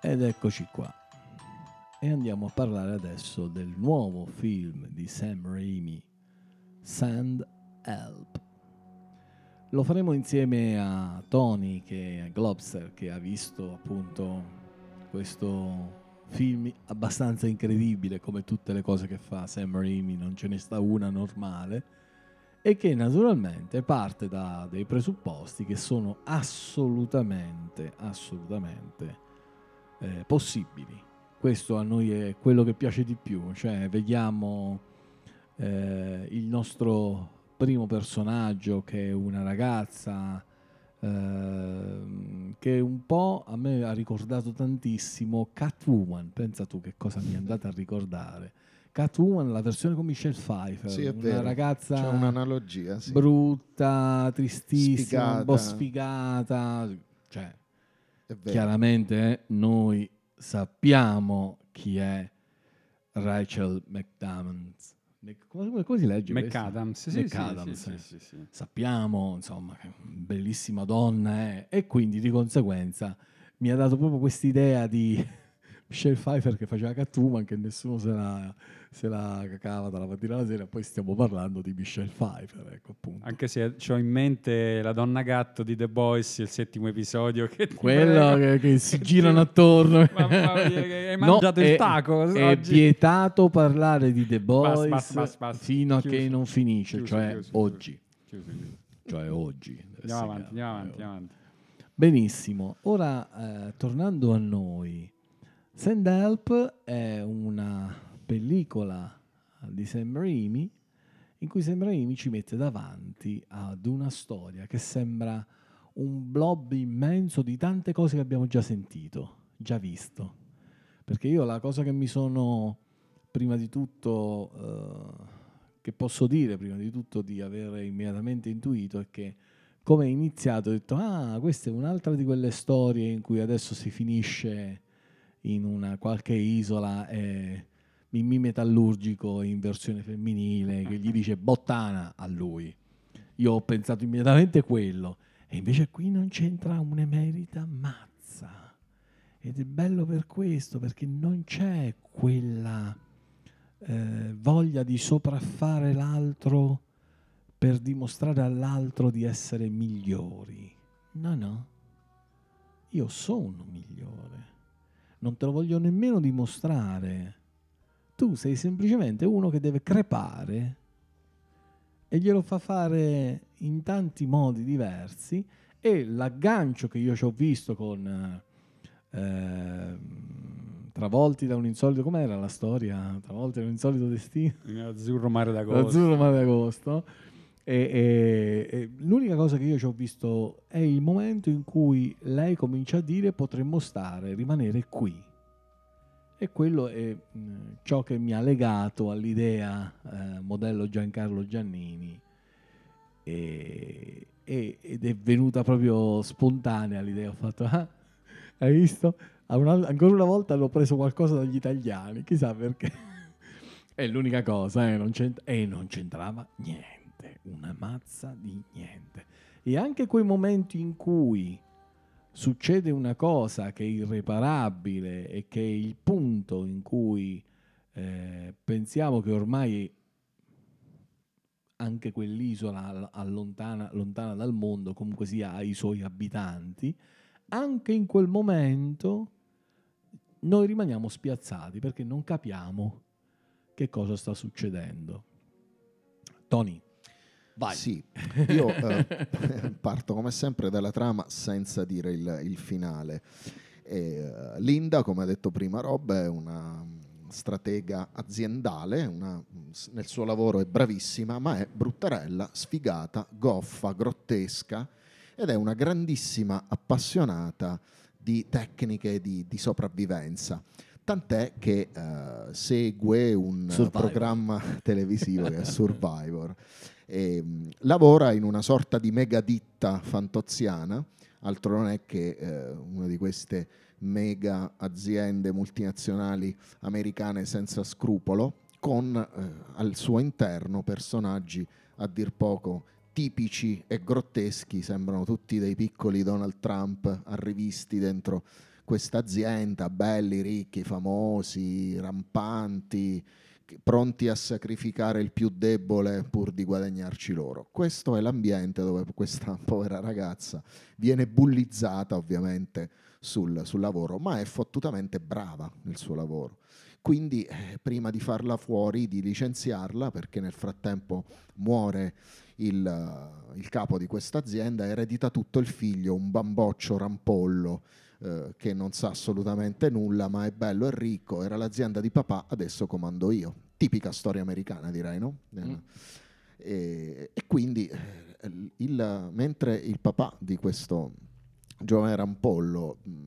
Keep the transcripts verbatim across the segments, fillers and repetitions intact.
Ed eccoci qua. E andiamo a parlare adesso del nuovo film di Sam Raimi, Send Help. Lo faremo insieme a Tony, che è Globster, che ha visto appunto questo film abbastanza incredibile, come tutte le cose che fa Sam Raimi, non ce ne sta una normale, e che naturalmente parte da dei presupposti che sono assolutamente, assolutamente eh, possibili. Questo a noi è quello che piace di più, cioè vediamo eh, il nostro primo personaggio, che è una ragazza eh, che un po' a me ha ricordato tantissimo Catwoman. Pensa tu che cosa mi è andata a ricordare. Catwoman, la versione con Michelle Pfeiffer, Sì, è una vero. ragazza C'è un'analogia, sì. brutta, tristissima, Sfigata. un po' sfigata, cioè È vero. chiaramente eh, noi sappiamo chi è Rachel McAdams. Come, come si legge McAdams, questo? sì, McAdams, sì, eh. sì, sì, sì. Sappiamo, insomma, che bellissima donna è, e quindi di conseguenza mi ha dato proprio quest'idea di Michelle Pfeiffer che faceva Catwoman, che nessuno se la, se la cacava dalla mattina alla sera. Poi stiamo parlando di Michelle Pfeiffer, ecco appunto. Anche se ho in mente la donna gatto di The Boys, il settimo episodio, che ti Quello prego, che, che si che girano ti- attorno. Mamma mia, che hai No, mangiato il è- taco È oggi. vietato parlare di The Basta, Boys basta, basta, basta. fino a Chiuso. che non finisce, Chiuso, cioè chiuso, oggi. chiuso, chiuso. Cioè oggi. deve Andiamo essere avanti, chiaro. andiamo avanti, andiamo avanti. Benissimo. Ora, eh, tornando a noi, Send Help è una pellicola di Sam Raimi in cui Sam Raimi ci mette davanti ad una storia che sembra un blob immenso di tante cose che abbiamo già sentito, già visto. Perché io la cosa che mi sono, prima di tutto, eh, che posso dire prima di tutto di avere immediatamente intuito è che come è iniziato ho detto, ah, questa è un'altra di quelle storie in cui adesso si finisce in una qualche isola e Mimì Metallurgico in versione femminile che gli dice bottana a lui. Io ho pensato immediatamente quello, e invece qui non c'entra un'emerita mazza. Ed è bello per questo, perché non c'è quella eh, voglia di sopraffare l'altro per dimostrare all'altro di essere migliori. No, no. Io sono migliore. Non te lo voglio nemmeno dimostrare. Tu sei semplicemente uno che deve crepare e glielo fa fare in tanti modi diversi, e l'aggancio che io ci ho visto con eh, Travolti da un insolito, com'era la storia? Travolti da un insolito destino, Azzurro mare d'agosto. Azzurro mare d'agosto. E, e, e l'unica cosa che io ci ho visto è il momento in cui lei comincia a dire potremmo stare, rimanere qui. E quello è mh, ciò che mi ha legato all'idea eh, modello Giancarlo Giannini, e, e, ed è venuta proprio spontanea l'idea. Ho fatto, ah, hai visto? Una, ancora una volta hanno preso qualcosa dagli italiani, chissà perché. È l'unica cosa, eh, non c'ent- e non c'entrava niente, una mazza di niente. E anche quei momenti in cui succede una cosa che è irreparabile e che è il punto in cui eh, pensiamo che ormai anche quell'isola allontana, lontana dal mondo comunque sia ai suoi abitanti, anche in quel momento noi rimaniamo spiazzati perché non capiamo che cosa sta succedendo. Tony, vai. Sì, io eh, parto come sempre dalla trama senza dire il, il finale. E, uh, Linda, come ha detto prima Rob, è una stratega aziendale, una, nel suo lavoro è bravissima, ma è bruttarella, sfigata, goffa, grottesca, ed è una grandissima appassionata di tecniche di, di sopravvivenza. Tant'è che uh, segue un Survivor. programma televisivo che è Survivor. E, mh, lavora in una sorta di mega ditta fantoziana, altro non è che eh, una di queste mega aziende multinazionali americane senza scrupolo, con eh, al suo interno personaggi a dir poco tipici e grotteschi, sembrano tutti dei piccoli Donald Trump arrivisti dentro questa azienda, belli, ricchi, famosi, rampanti, pronti a sacrificare il più debole pur di guadagnarci loro. Questo è l'ambiente dove questa povera ragazza viene bullizzata ovviamente sul, sul lavoro, ma è fottutamente brava nel suo lavoro. Quindi eh, prima di farla fuori, di licenziarla, perché nel frattempo muore il, il capo di questa azienda, eredita tutto il figlio, un bamboccio rampollo eh, che non sa assolutamente nulla, ma è bello e ricco, era l'azienda di papà, adesso comando io. Tipica storia americana, direi, no? Mm. E, e quindi eh, il, mentre il papà di questo giovane rampollo mh,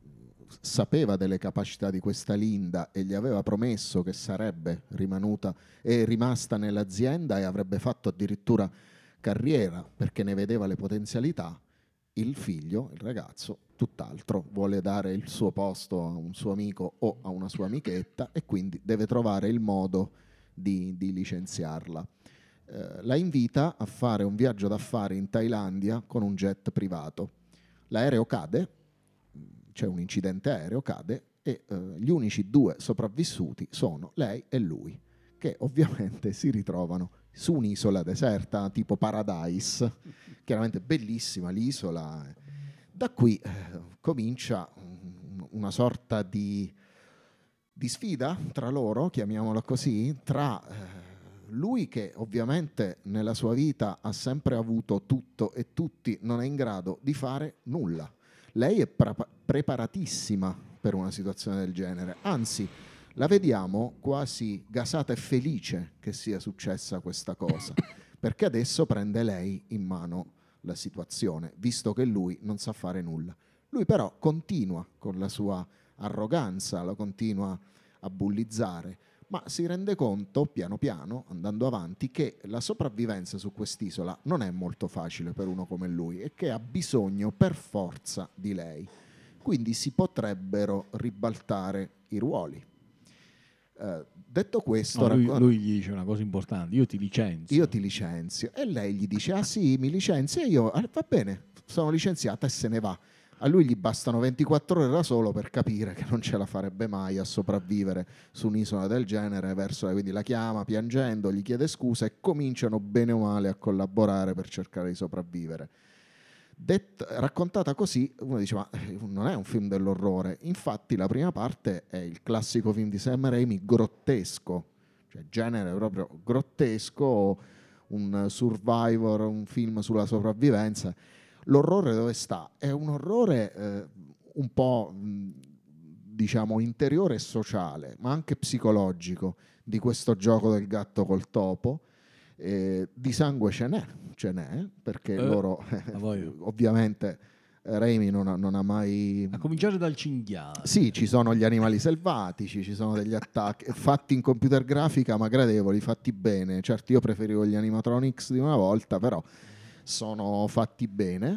sapeva delle capacità di questa Linda e gli aveva promesso che sarebbe rimanuta e rimasta nell'azienda e avrebbe fatto addirittura carriera perché ne vedeva le potenzialità, il figlio, il ragazzo, tutt'altro, vuole dare il suo posto a un suo amico o a una sua amichetta e quindi deve trovare il modo di, di licenziarla. Eh, la invita a fare un viaggio d'affari in Thailandia con un jet privato. L'aereo cade, c'è un incidente aereo, cade e eh, gli unici due sopravvissuti sono lei e lui, che ovviamente si ritrovano su un'isola deserta tipo Paradise, chiaramente bellissima l'isola. Da qui eh, comincia un, una sorta di, di sfida tra loro, chiamiamola così, tra eh, lui che ovviamente nella sua vita ha sempre avuto tutto e tutti, non è in grado di fare nulla. Lei è pre- preparatissima per una situazione del genere, anzi la vediamo quasi gasata e felice che sia successa questa cosa, perché adesso prende lei in mano la situazione, visto che lui non sa fare nulla. Lui però continua con la sua arroganza, la continua a bullizzare, ma si rende conto piano piano, andando avanti, che la sopravvivenza su quest'isola non è molto facile per uno come lui e che ha bisogno per forza di lei. Quindi si potrebbero ribaltare i ruoli. Uh, detto questo, no, lui, raccon- lui gli dice una cosa importante: io ti licenzio. Io ti licenzio. E lei gli dice: ah sì, mi licenzia. E io, ah, va bene, sono licenziata, e se ne va. A lui gli bastano ventiquattro ore da solo per capire che non ce la farebbe mai a sopravvivere su un'isola del genere. Verso lei, quindi la chiama piangendo, gli chiede scusa e cominciano bene o male a collaborare per cercare di sopravvivere. Det- raccontata così, uno dice: ma non è un film dell'orrore. Infatti la prima parte è il classico film di Sam Raimi grottesco, cioè genere proprio grottesco, un survivor, un film sulla sopravvivenza. L'orrore dove sta? È un orrore eh, un po' mh, diciamo interiore e sociale, ma anche psicologico, di questo gioco del gatto col topo. Eh, di sangue ce n'è, ce n'è, perché Eh, loro ovviamente Raimi non ha, non ha mai... A cominciare dal cinghiale. Sì, ci sono gli animali selvatici, ci sono degli attacchi fatti in computer grafica ma gradevoli, fatti bene. Certo, io preferivo gli animatronics di una volta, però sono fatti bene.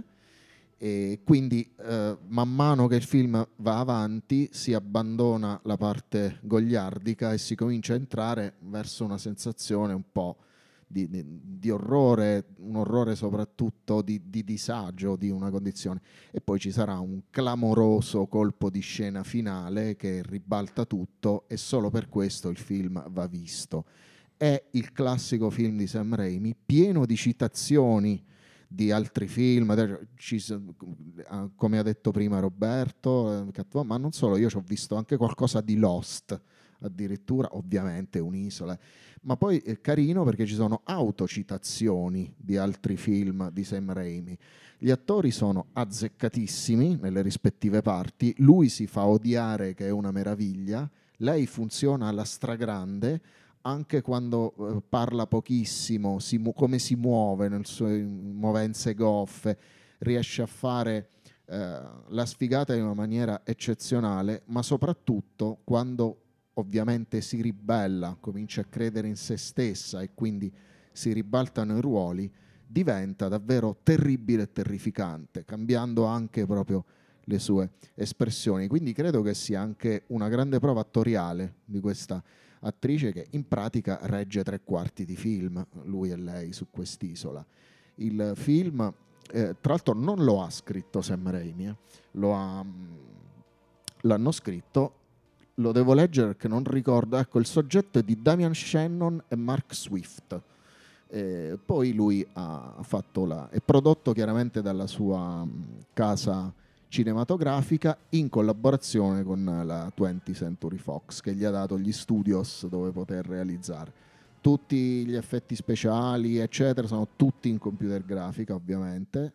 E quindi eh, man mano che il film va avanti si abbandona la parte goliardica e si comincia a entrare verso una sensazione un po' Di, di, di orrore, un orrore soprattutto di, di disagio di una condizione, e poi ci sarà un clamoroso colpo di scena finale che ribalta tutto e solo per questo il film va visto. È il classico film di Sam Raimi, pieno di citazioni di altri film, ci, come ha detto prima Roberto, ma non solo, io ci ho visto anche qualcosa di Lost, addirittura, ovviamente un'isola, ma poi è carino perché ci sono autocitazioni di altri film di Sam Raimi. Gli attori sono azzeccatissimi nelle rispettive parti, lui si fa odiare che è una meraviglia, lei funziona alla stragrande, anche quando eh, parla pochissimo, si mu- come si muove nelle sue movenze goffe, riesce a fare eh, la sfigata in una maniera eccezionale, ma soprattutto quando ovviamente si ribella, comincia a credere in se stessa e quindi si ribaltano i ruoli, diventa davvero terribile e terrificante, cambiando anche proprio le sue espressioni. Quindi credo che sia anche una grande prova attoriale di questa attrice che in pratica regge tre quarti di film, lui e lei, su quest'isola. Il film, eh, tra l'altro, non lo ha scritto Sam Raimi, eh, lo ha... l'hanno scritto, lo devo leggere perché non ricordo, ecco, il soggetto è di Damian Shannon e Mark Swift. Eh, poi lui ha fatto la, è prodotto chiaramente dalla sua mh, casa cinematografica in collaborazione con la twentieth Century Fox, che gli ha dato gli studios dove poter realizzare. Tutti gli effetti speciali eccetera sono tutti in computer grafica, ovviamente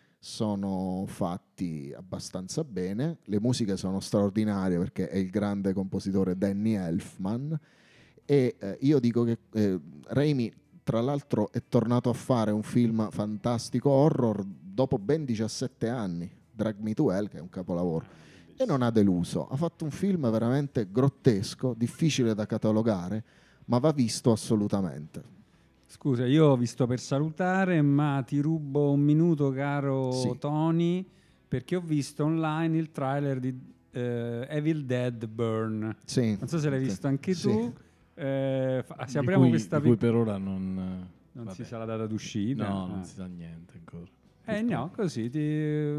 sono fatti abbastanza bene, le musiche sono straordinarie perché è il grande compositore Danny Elfman, e eh, io dico che eh, Raimi tra l'altro è tornato a fare un film fantastico horror dopo ben diciassette anni, Drag Me to Hell, che è un capolavoro, e non ha deluso. Ha fatto un film veramente grottesco, difficile da catalogare, ma va visto assolutamente. Scusa, io vi sto per salutare, ma ti rubo un minuto, caro Sì. Tony, perché ho visto online il trailer di eh, Evil Dead Burn. Sì. Non so se l'hai visto anche Sì. tu. Eh, fa- se Di apriamo cui, questa di cui vi- per ora non, non vabbè. si sa la data d'uscita. No, Ah. non si sa niente ancora. Eh no, così ti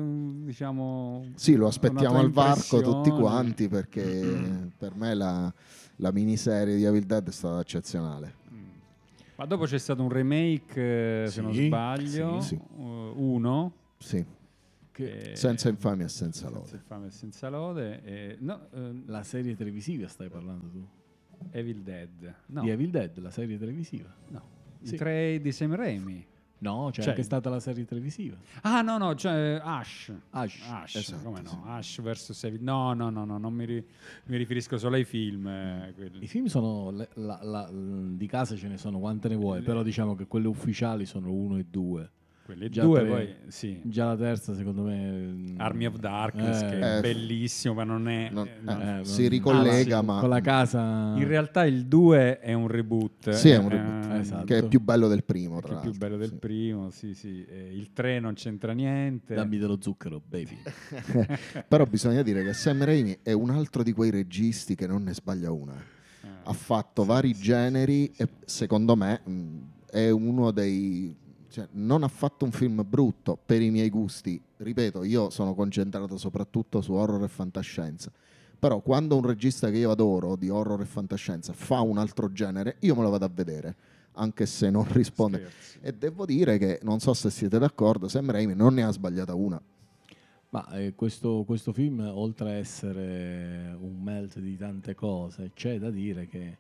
diciamo. Sì, lo una aspettiamo tua al varco tutti impressione. quanti, perché per me la, la miniserie di Evil Dead è stata eccezionale. Ma dopo c'è stato un remake, eh, se non Sì, sbaglio, sì, sì. uh, uno. Sì. che- Senza infamia e senza senza lode. infamia e senza lode. e- no, ehm, La serie televisiva stai parlando tu? Evil Dead. No, Di Evil Dead, la serie televisiva? no. I Sì. tre di Sam Raimi. No, c'è Cioè- anche stata la serie televisiva. Ah, no, no, cioè Ash. Ash, Ash, esatto, come no? sì. Ash versus Evil. No, no, no, no, non mi, ri- mi riferisco solo ai film. eh, quelli. I film sono le- la- la- l- di casa ce ne sono quante ne vuoi, Le- però diciamo che quelle ufficiali sono uno e due. Quelli Già due, tre- poi sì. Già la terza, secondo me. mm, Army of Darkness, eh, che è Eh, bellissimo, ma non è. non- eh, eh, no. eh, si non- ricollega, anzi, ma con la casa. In realtà il due è un reboot. Sì, è un eh, reboot, eh, esatto. che è più bello del primo, che tra è più l'altro. bello del Sì. primo, sì, sì. Eh, il tre non c'entra niente. Dammi dello zucchero, baby. Però bisogna dire che Sam Raimi è un altro di quei registi che non ne sbaglia una. Eh, Ha fatto sì, vari sì, generi sì, sì, e secondo me mh, è uno dei... Cioè, non ha fatto un film brutto per i miei gusti. Ripeto, io sono concentrato soprattutto su horror e fantascienza. Però quando un regista che io adoro di horror e fantascienza fa un altro genere, io me lo vado a vedere, anche se non risponde. Scherzi. E devo dire che, non so se siete d'accordo, Sam Raimi non ne ha sbagliata una. Ma eh, questo, questo film, oltre a essere un melt di tante cose, c'è da dire che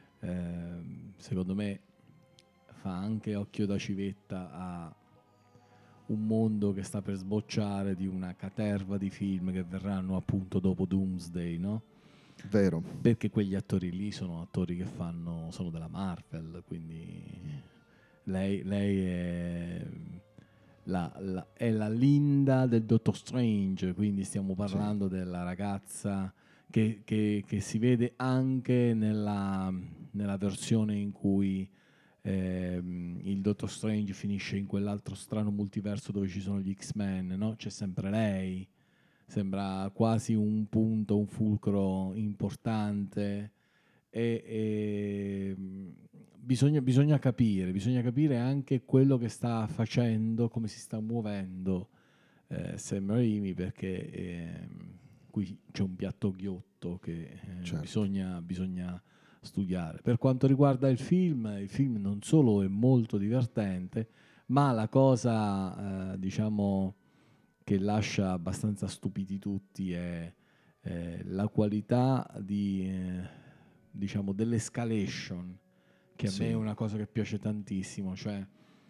ehm, secondo me fa anche occhio da civetta a un mondo che sta per sbocciare di una caterva di film che verranno appunto dopo Doomsday, no? Vero. Perché quegli attori lì sono attori che fanno, sono della Marvel, quindi lei, lei è, la, la- è la Linda del Doctor Strange, quindi stiamo parlando della ragazza che, che- che si vede anche nella, nella versione in cui ehm, il Doctor Strange finisce in quell'altro strano multiverso dove ci sono gli X-Men, no? C'è sempre lei. Sembra quasi un punto, un fulcro importante e, e, mh, bisogna, bisogna capire, bisogna capire anche quello che sta facendo, come si sta muovendo eh, Sam Raimi, perché ehm, qui c'è un piatto ghiotto che eh, Certo. bisogna, bisogna studiare. Per quanto riguarda il film, il film non solo è molto divertente, ma la cosa, eh, diciamo, che lascia abbastanza stupiti tutti è eh, la qualità di, eh, diciamo, dell'escalation, che a Sì. me è una cosa che piace tantissimo, cioè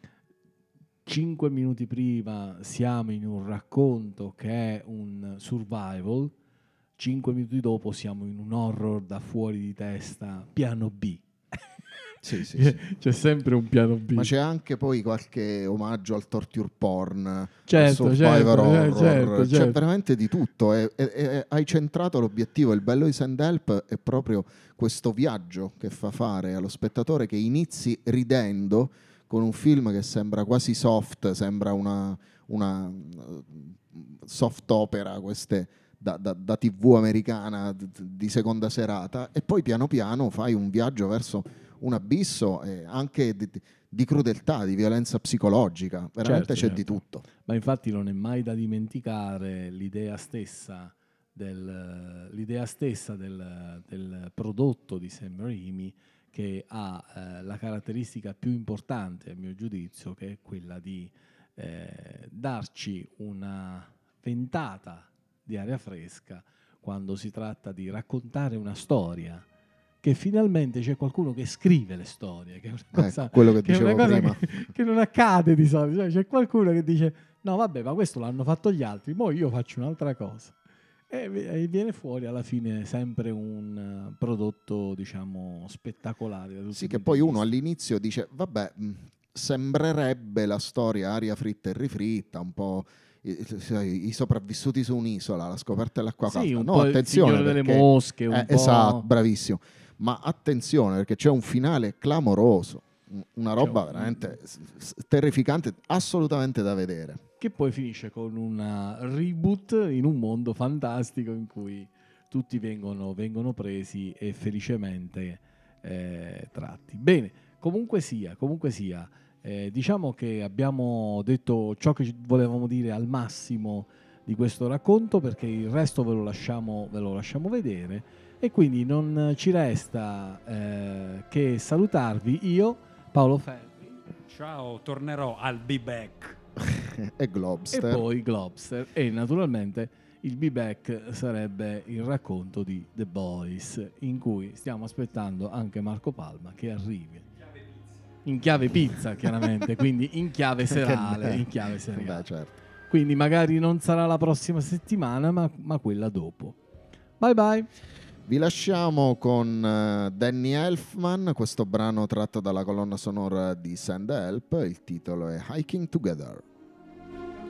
cinque minuti prima siamo in un racconto che è un survival, cinque minuti dopo siamo in un horror da fuori di testa, piano B. Sì, sì, sì. C'è sempre un piano B. Ma c'è anche poi qualche omaggio al torture porn, Certo, al survivor certo, horror, certo, c'è certo. veramente di tutto. E, e- e hai centrato l'obiettivo. Il bello di Send Help è proprio questo viaggio che fa fare allo spettatore, che inizi ridendo con un film che sembra quasi soft, sembra una, una uh, soft opera, queste da, da, da tivù americana d- d- di seconda serata, e poi piano piano fai un viaggio verso un abisso eh, anche di, di crudeltà, di violenza psicologica, veramente Certo, c'è di certo. tutto. Ma infatti non è mai da dimenticare l'idea stessa del, l'idea stessa del, del prodotto di Sam Raimi, che ha eh, la caratteristica più importante a mio giudizio, che è quella di eh, darci una ventata di aria fresca quando si tratta di raccontare una storia, che finalmente c'è qualcuno che scrive le storie, che è una cosa, ecco, quello che, che, è dicevo una cosa prima. che, che non accade di solito. Cioè, c'è qualcuno che dice no vabbè, ma questo l'hanno fatto gli altri, mo io faccio un'altra cosa, e, e viene fuori alla fine sempre un uh, prodotto, diciamo, spettacolare da tutti Sì, i che punti poi di uno vista. all'inizio dice vabbè, mh, sembrerebbe la storia aria fritta e rifritta, un po' i, i- i sopravvissuti su un'isola, la scoperta dell'acqua Sì, calda. un No, po' il attenzione Signore delle perché Mosche, un eh, po'... esatto, bravissimo. Ma attenzione perché c'è un finale clamoroso, un- una Cioè, roba un- veramente s- s- terrificante, assolutamente da vedere. che poi finisce con una reboot in un mondo fantastico in cui tutti vengono, vengono presi e felicemente eh, tratti. Bene, comunque sia, comunque sia, eh, diciamo che abbiamo detto ciò che volevamo dire al massimo di questo racconto, perché il resto ve lo lasciamo, ve lo lasciamo vedere, e quindi non ci resta eh, che salutarvi io, Paolo Ferri, Ciao, tornerò al Be Back. E e Globster. poi Globster, e naturalmente il Be Back sarebbe il racconto di The Boys, in cui stiamo aspettando anche Marco Palma che arrivi in chiave pizza, chiaramente, quindi in chiave serale, in chiave seriale. Beh, certo. Quindi magari non sarà la prossima settimana, ma, ma quella dopo. Bye bye. Vi lasciamo con eh, Danny Elfman, questo brano tratto dalla colonna sonora di Send Help, il titolo è Hiking Together.